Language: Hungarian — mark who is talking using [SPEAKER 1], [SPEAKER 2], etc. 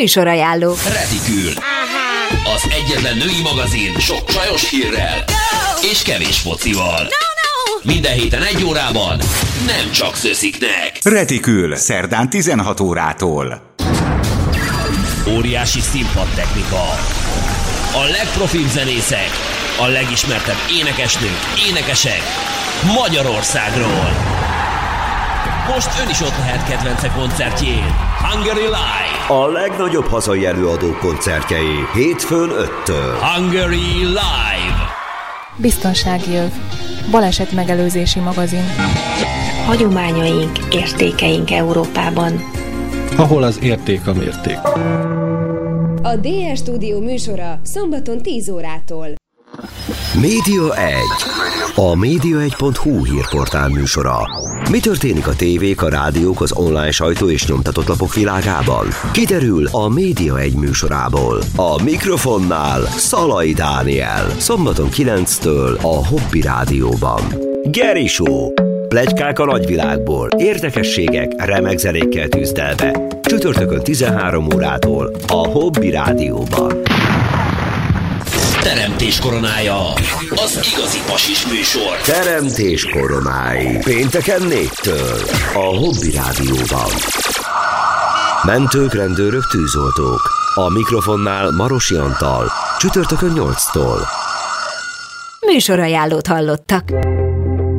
[SPEAKER 1] Műsorajánló.
[SPEAKER 2] Retikül. Az egyetlen női magazin sok csajos hírrel és kevés focival. Minden héten 1 órában nem csak szösziknek.
[SPEAKER 3] Retikül, szerdán 16 órától.
[SPEAKER 2] Óriási színpadtechnika. A legprofibb zenészek, a legismertebb énekesnők, énekesek Magyarországról. Most ön is ott lehet kedvence koncertjén. Hungary Live.
[SPEAKER 4] A legnagyobb hazai előadók koncertjei hétfőn 5-től.
[SPEAKER 2] Hungary Live.
[SPEAKER 5] Biztonsági öv. Baleset megelőzési magazin.
[SPEAKER 6] Hagyományaink, értékeink Európában.
[SPEAKER 7] Ahol az érték a mérték.
[SPEAKER 8] A DR Stúdió műsora szombaton 10 órától.
[SPEAKER 4] Média 1. A média1.hu hírportál műsora. Mi történik a tévék, a rádiók, az online sajtó és nyomtatott lapok világában? Kiderül a Média 1 műsorából. A mikrofonnál Szalai Dániel. Szombaton 9-től a Hobby Rádióban. Geri Show. Pletykák a nagyvilágból, érdekességek, remek zenékkel tűzdelve. Csütörtökön 13 órától a Hobby Rádióban.
[SPEAKER 2] Teremtés koronája. Az igazi pasis műsor.
[SPEAKER 4] Teremtés koronái. Pénteken 4-től a Hobby Rádióban. Mentők, rendőrök, tűzoltók. A mikrofonnál Marosi Antal. Csütörtökön 8-tól.
[SPEAKER 1] Műsorajánlót hallottak.